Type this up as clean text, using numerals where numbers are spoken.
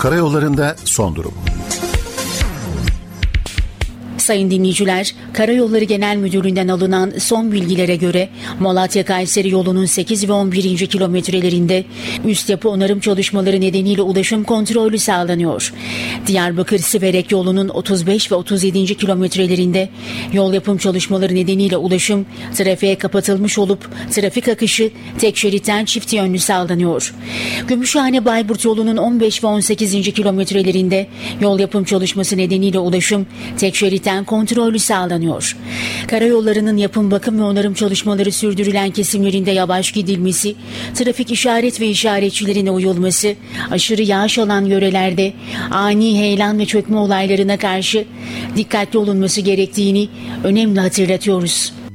Karayollarında son durum. Sayın dinleyiciler, Karayolları Genel Müdürlüğü'nden alınan son bilgilere göre Malatya-Kayseri yolunun 8 ve 11. kilometrelerinde üst yapı onarım çalışmaları nedeniyle ulaşım kontrolü sağlanıyor. Diyarbakır-Siverek yolunun 35 ve 37. kilometrelerinde yol yapım çalışmaları nedeniyle ulaşım trafiğe kapatılmış olup trafik akışı tek şeritten çift yönlü sağlanıyor. Gümüşhane-Bayburt yolunun 15 ve 18. kilometrelerinde yol yapım çalışması nedeniyle ulaşım tek şeritten kontrollü sağlanıyor. Karayollarının yapım, bakım ve onarım çalışmaları sürdürülen kesimlerinde yavaş gidilmesi, trafik işaret ve işaretçilerine uyulması, aşırı yağış alan yörelerde ani heyelan ve çökme olaylarına karşı dikkatli olunması gerektiğini önemli hatırlatıyoruz.